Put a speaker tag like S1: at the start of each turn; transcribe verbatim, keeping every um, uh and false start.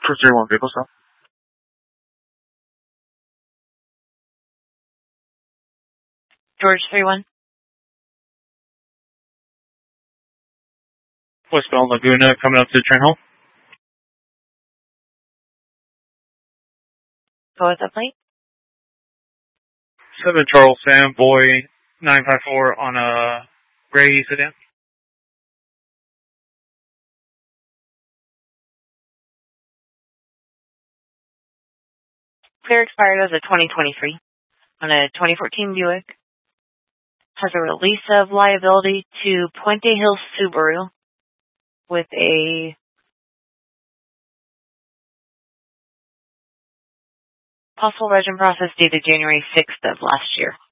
S1: For zero one vehicle stop.
S2: George three one.
S1: Westbound Laguna coming up to Trent Hall.
S2: Go with the plate.
S1: seven Charles Sam, boy nine five four on a gray sedan.
S2: Clear expired as a twenty twenty-three on a twenty fourteen Buick. Has a release of liability to Puente Hills Subaru with a possible resin process dated January sixth of last year.